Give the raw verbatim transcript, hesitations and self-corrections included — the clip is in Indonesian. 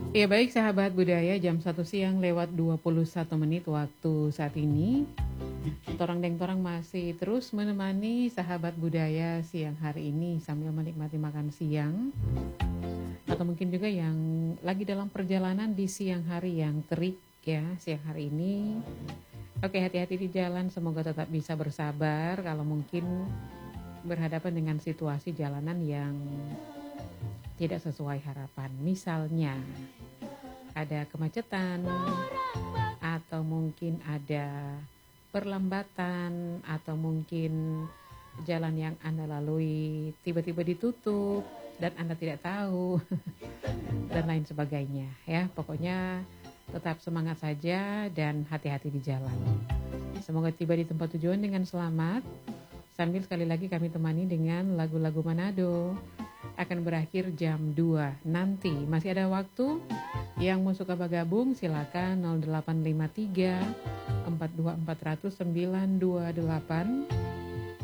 Ya baik sahabat budaya, jam satu siang lewat dua puluh satu menit waktu saat ini. Torang Deng Torang masih terus menemani sahabat budaya siang hari ini sambil menikmati makan siang. Atau mungkin juga yang lagi dalam perjalanan di siang hari yang terik ya, siang hari ini. Oke, hati-hati di jalan, semoga tetap bisa bersabar kalau mungkin berhadapan dengan situasi jalanan yang tidak sesuai harapan. Misalnya ada kemacetan, atau mungkin ada perlambatan, atau mungkin jalan yang Anda lalui tiba-tiba ditutup dan Anda tidak tahu dan lain sebagainya ya. Pokoknya tetap semangat saja dan hati-hati di jalan. Semoga tiba di tempat tujuan dengan selamat. Sambil sekali lagi kami temani dengan lagu-lagu Manado. Akan berakhir jam dua nanti. Masih ada waktu. Yang mau suka bergabung silakan nol delapan lima tiga empat dua empat nol nol sembilan dua delapan